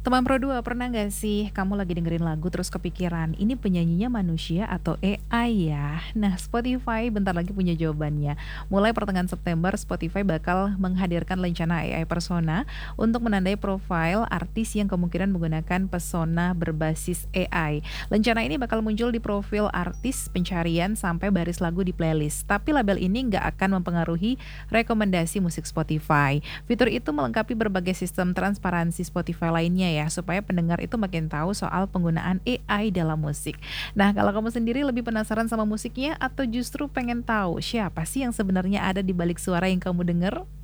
Teman Pro 2, pernah nggak sih kamu lagi dengerin lagu terus kepikiran, ini penyanyinya manusia atau AI ya? Nah, Spotify bentar lagi punya jawabannya. Mulai pertengahan September, Spotify bakal menghadirkan lencana AI persona untuk menandai profil artis yang kemungkinan menggunakan persona berbasis AI. Lencana ini bakal muncul di profil artis, pencarian, sampai baris lagu di playlist. Tapi label ini nggak akan mempengaruhi rekomendasi musik Spotify. Fitur itu melengkapi berbagai sistem transparansi Spotify lainnya ya, supaya pendengar itu makin tahu soal penggunaan AI dalam musik. Nah, kalau kamu sendiri lebih penasaran sama musiknya atau justru pengen tahu siapa sih yang sebenarnya ada di balik suara yang kamu dengar?